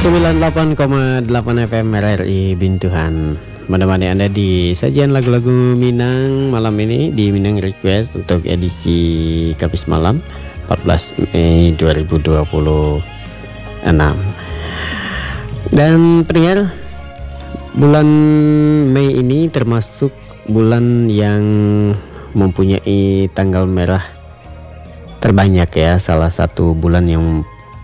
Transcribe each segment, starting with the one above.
98,8 FM RRI Bintuhan menemani Anda di sajian lagu-lagu Minang malam ini di Minang Request untuk edisi Kamis malam 14 Mei 2026. Dan pendengar, bulan Mei ini termasuk bulan yang mempunyai tanggal merah terbanyak ya, salah satu bulan yang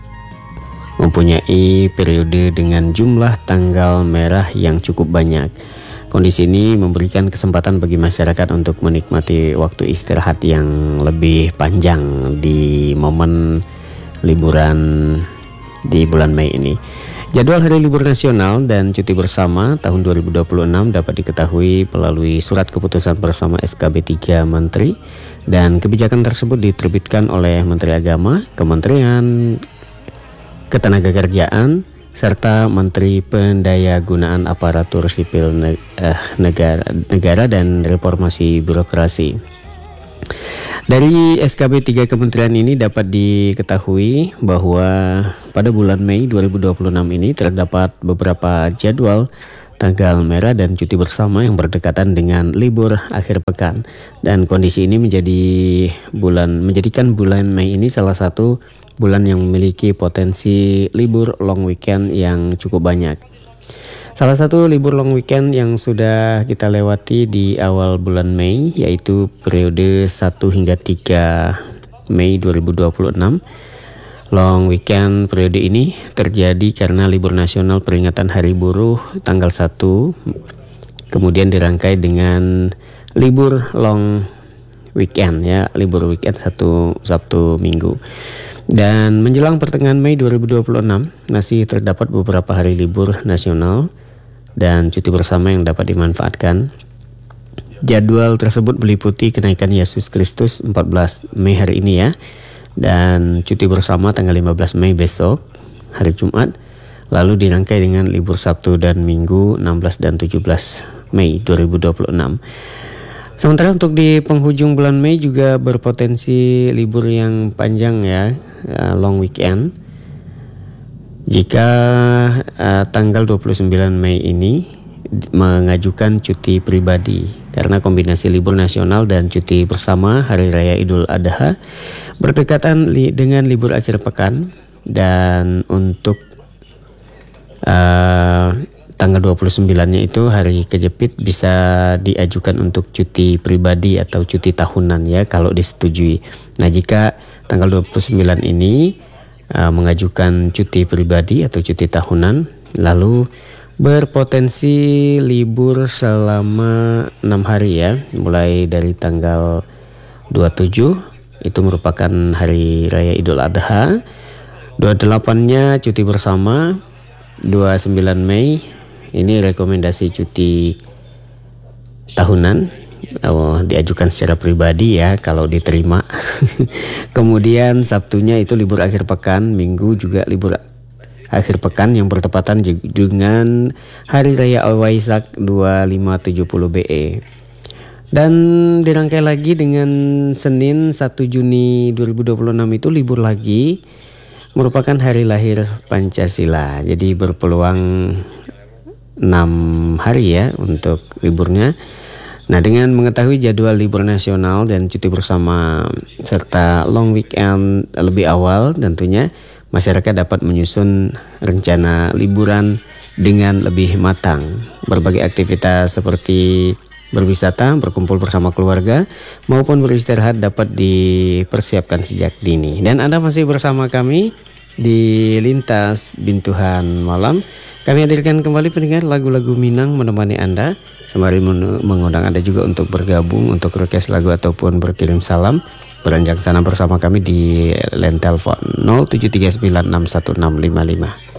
mempunyai periode dengan jumlah tanggal merah yang cukup banyak. Kondisi ini memberikan kesempatan bagi masyarakat untuk menikmati waktu istirahat yang lebih panjang di momen liburan di bulan Mei ini. Jadwal hari libur nasional dan cuti bersama tahun 2026 dapat diketahui melalui surat keputusan bersama SKB 3 Menteri, dan kebijakan tersebut diterbitkan oleh Menteri Agama, Kementerian Ketenagakerjaan, serta Menteri Pendayagunaan Aparatur Sipil Negara dan Reformasi Birokrasi. Dari SKB 3 kementerian ini dapat diketahui bahwa pada bulan Mei 2026 ini terdapat beberapa jadwal tanggal merah dan cuti bersama yang berdekatan dengan libur akhir pekan, dan kondisi ini menjadikan bulan Mei ini salah satu bulan yang memiliki potensi libur long weekend yang cukup banyak. Salah satu libur long weekend yang sudah kita lewati di awal bulan Mei yaitu periode 1 hingga 3 Mei 2026. Long weekend periode ini terjadi karena libur nasional peringatan Hari Buruh tanggal 1, kemudian dirangkai dengan libur long weekend ya, libur weekend Sabtu Minggu. Dan menjelang pertengahan Mei 2026 masih terdapat beberapa hari libur nasional dan cuti bersama yang dapat dimanfaatkan. Jadwal tersebut meliputi kenaikan Yesus Kristus 14 Mei hari ini ya, dan cuti bersama tanggal 15 Mei besok hari Jumat, lalu dirangkai dengan libur Sabtu dan Minggu 16 dan 17 Mei 2026. Sementara untuk di penghujung bulan Mei juga berpotensi libur yang panjang ya, long weekend. Jika tanggal 29 Mei ini mengajukan cuti pribadi karena kombinasi libur nasional dan cuti bersama Hari Raya Idul Adha berdekatan dengan libur akhir pekan, dan untuk tanggal 29-nya itu hari kejepit bisa diajukan untuk cuti pribadi atau cuti tahunan ya kalau disetujui. Nah, jika tanggal 29 ini mengajukan cuti pribadi atau cuti tahunan, lalu berpotensi libur selama 6 hari ya, mulai dari tanggal 27 itu merupakan Hari Raya Idul Adha, 28-nya cuti bersama, 29 Mei ini rekomendasi cuti tahunan, diajukan secara pribadi ya kalau diterima. Kemudian Sabtunya itu libur akhir pekan, Minggu juga libur akhir pekan yang bertepatan dengan Hari Raya Waisak 2570 BE. Dan dirangkai lagi dengan Senin 1 Juni 2026 itu libur lagi, merupakan hari lahir Pancasila. Jadi berpeluang 6 hari ya untuk liburnya. Nah, dengan mengetahui jadwal libur nasional dan cuti bersama serta long weekend lebih awal, tentunya masyarakat dapat menyusun rencana liburan dengan lebih matang. Berbagai aktivitas seperti berwisata, berkumpul bersama keluarga, maupun beristirahat dapat dipersiapkan sejak dini. Dan Anda masih bersama kami di Lintas Bintuhan Malam. Kami hadirkan kembali pendengar lagu-lagu Minang menemani Anda, sembari mengundang Anda juga untuk bergabung untuk request lagu ataupun berkirim salam. Beranjak sana bersama kami di line telepon 0739616655.